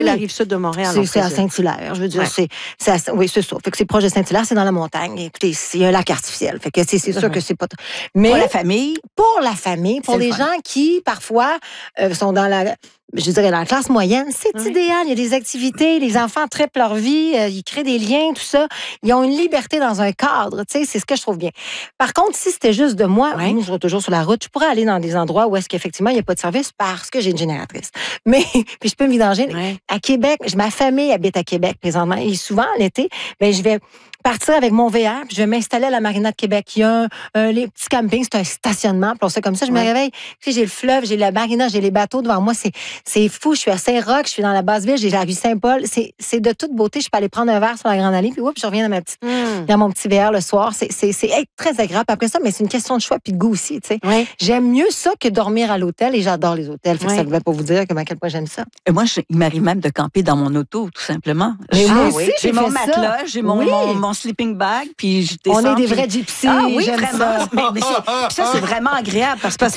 La rive sud de Montréal. C'est à Saint-Hilaire, je veux dire. Oui, c'est ça. Fait que c'est proche de Saint-Hilaire, c'est dans la montagne. Écoutez, c'est un lac artificiel. Fait que c'est sûr que c'est pas... Mais pour la famille? Pour la famille, pour les gens qui, parfois, sont dans la classe moyenne, c'est idéal. Il y a des activités, les enfants trippent leur vie, ils créent des liens, tout ça. Ils ont une liberté dans un cadre, tu sais, c'est ce que je trouve bien. Par contre, si c'était juste de moi, moi, je suis toujours sur la route, je pourrais aller dans des endroits où est-ce qu'effectivement, il n'y a pas de service parce que j'ai une génératrice. Mais, puis je peux me vidanger. À Québec, ma famille habite à Québec présentement, et souvent, l'été, je vais partir avec mon VR, puis je vais m'installer à la Marina de Québec. Il y a les petits campings, c'est un stationnement, puis on sait comme ça, je me réveille, tu sais, j'ai le fleuve, j'ai la marina, j'ai les bateaux devant moi, c'est fou, je suis à Saint-Roch, je suis dans la Basse-Ville, j'ai la rue Saint-Paul, c'est de toute beauté, je peux aller prendre un verre sur la Grande Allée, puis je reviens dans mon petit VR le soir, c'est très agréable. Après ça, mais c'est une question de choix puis de goût aussi, tu sais. J'aime mieux ça que dormir à l'hôtel, et j'adore les hôtels, fait que ça ne devait pas vous dire à quel point j'aime ça. Et moi, il m'arrive même de camper dans mon auto, tout simplement. Mais moi aussi, j'ai mon matelas, j'ai mon sleeping bag, puis je descends. On est des vrais gypsies. Ah oui, j'aime vraiment. Ça, c'est vraiment agréable parce que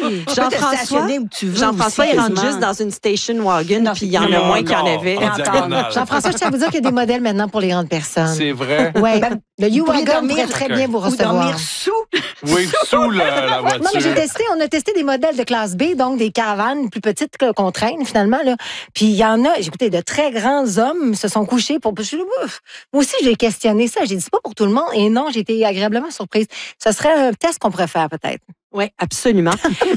Jean-François, il rentre juste dans une station wagon, puis il y en a moins qu'il y en avait. Jean-François, je tiens à vous dire qu'il y a des modèles maintenant pour les grandes personnes. C'est vrai. Oui. Le U-Wagon pourrait très bien vous recevoir. Ou dormir sous. Oui, sous la voiture. Non, mais on a testé des modèles de classe B, donc des caravanes plus petites qu'on traîne finalement. Là. Puis il y en a, écoutez, de très grands hommes se sont couchés pour... Moi aussi, j'ai questionné ça. J'ai dit, c'est pas pour tout le monde. Et non, j'ai été agréablement surprise. Ce serait un test qu'on pourrait faire peut-être. Oui, absolument.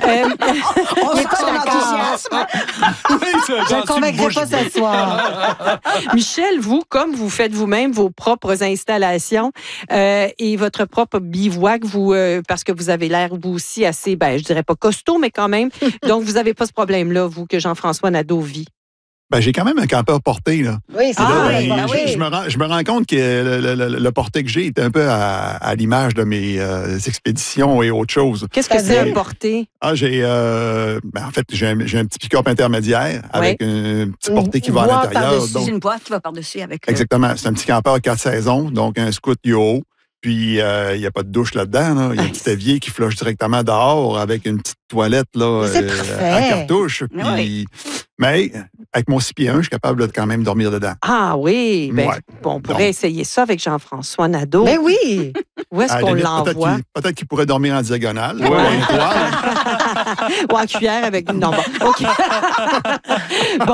On sent son enthousiasme. Je ne convaincrai pas ce soir. Michel, vous, comme vous faites vous-même vos propres installations et votre propre bivouac, parce que vous avez l'air, vous aussi, assez, je dirais pas costaud, mais quand même. Donc, vous n'avez pas ce problème-là, vous, que Jean-François Nadeau vit. J'ai quand même un campeur porté, là. Oui, c'est Je me rends compte que le porté que j'ai est un peu à l'image de mes expéditions et autres choses. Qu'est-ce que c'est un porté? En fait, j'ai un petit pick-up intermédiaire avec un petit porté qui va à l'intérieur. C'est une boîte qui va par-dessus avec... Exactement. C'est un petit campeur à 4 saisons, donc un scoot yo. Puis, il n'y a pas de douche là-dedans. Là. Il y a un petit évier qui flush directement dehors avec une petite toilette là, à cartouche. Puis, mais avec mon 6 pieds 1, je suis capable de quand même dormir dedans. Ah oui! On pourrait essayer ça avec Jean-François Nadeau. Mais oui! Où est-ce qu'on l'envoie? Peut-être qu'il pourrait dormir en diagonale. Ou en cuillère avec une... Non, bon, OK. Bon.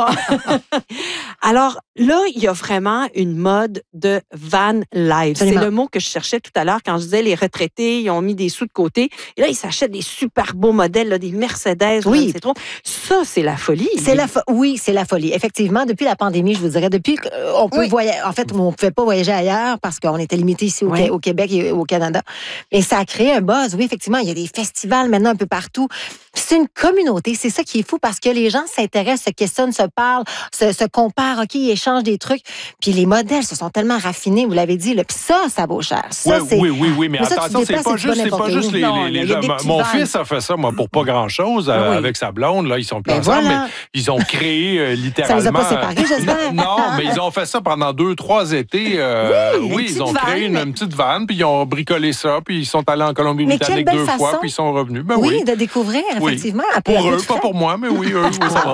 Alors, là, il y a vraiment une mode de van life. C'est le mot que je cherchais tout à l'heure quand je disais les retraités, ils ont mis des sous de côté. Et là, ils s'achètent des super beaux modèles, là, des Mercedes. Oui. C'est trop. Ça, c'est la folie. Oui, c'est la folie. Effectivement, depuis la pandémie, je vous dirais, depuis qu'on peut voyager. En fait, on ne pouvait pas voyager ailleurs parce qu'on était limité ici au Québec et au Canada. Et ça a créé un buzz. Oui, effectivement, il y a des festivals maintenant un peu partout. C'est une communauté. C'est ça qui est fou parce que les gens s'intéressent, se questionnent, se parlent, se comparent, OK, ils échangent des trucs. Puis les modèles se sont tellement raffinés, vous l'avez dit. Là. Puis ça vaut cher. Ça, oui, mais attention, c'est pas juste les gens. Mon fils a fait ça, moi, pour pas grand-chose, avec sa blonde. Là, ils sont plus ensemble, mais ils ont créé littéralement... Ça les a pas séparés, j'espère. Non, mais ils ont fait ça pendant 2-3 étés. Ils ont créé une petite vanne, puis ils ont bricolé ça, puis ils sont allés en Colombie-Britannique 2 fois, puis ils sont revenus. Oui, de découvrir, effectivement. Pour eux, pas pour moi, mais oui, eux, ça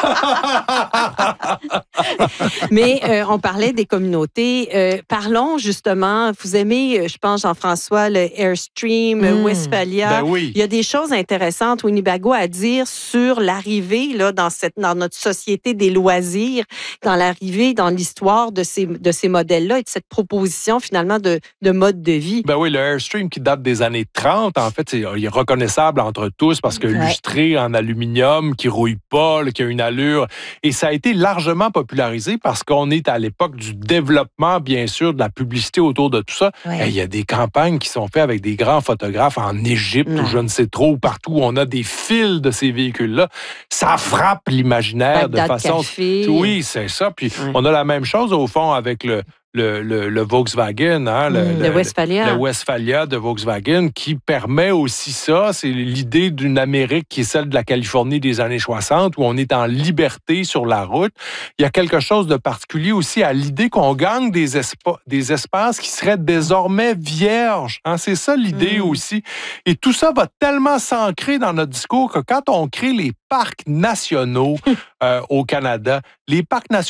va. Mais on parlait des communautés. Parlons justement, vous aimez, je pense, Jean-François, le Airstream, Westphalia. Il y a des choses intéressantes, Winnebago, à dire sur l'arrivée là, dans notre société des loisirs, dans l'arrivée, dans l'histoire de ces modèles-là et de cette proposition finalement de mode de vie. Ben oui, le Airstream qui date des années 30, en fait, il est reconnaissable entre tous parce que lustré en aluminium, qui rouille pas, qui a une allure. Et ça a été largement popularisé parce qu'on est à l'époque du développement, bien sûr, de la publicité autour de tout ça. Il y a des campagnes qui sont faites avec des grands photographes en Égypte ou je ne sais trop où, partout où on a des fils de ces véhicules-là. Ça frappe l'imaginaire de façon... Oui, c'est ça. Puis on a la même chose, au fond, avec le Volkswagen, hein, le Westphalia. Le Westphalia de Volkswagen, qui permet aussi ça. C'est l'idée d'une Amérique qui est celle de la Californie des années 60, où on est en liberté sur la route. Il y a quelque chose de particulier aussi à l'idée qu'on gagne des espaces qui seraient désormais vierges. Hein, c'est ça l'idée aussi. Et tout ça va tellement s'ancrer dans notre discours que quand on crée les parcs nationaux au Canada, les parcs nationaux